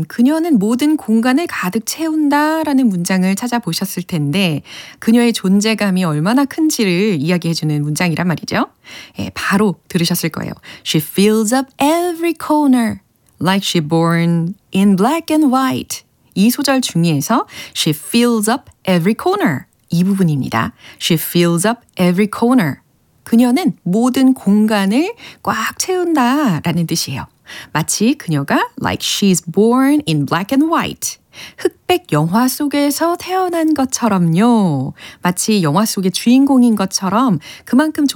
그녀는 모든 공간을 가득 채운다 라는 문장을 찾아보셨을 텐데 그녀의 존재감이 얼마나 큰지를 이야기해주는 문장이란 말이죠. 예, 바로 들으셨을 거예요. She fills up every corner like she's born in black and white. 이 소절 중에서 She fills up every corner 이 부분입니다. She fills up every corner. 그녀는 모든 공간을 꽉 채운다 라는 뜻이에요. 마치 그녀가 like she's born in black and white. 흑백 영화 속에서 태어난 것처럼요. 마치 영화 속의 주인공인 것처럼 그만큼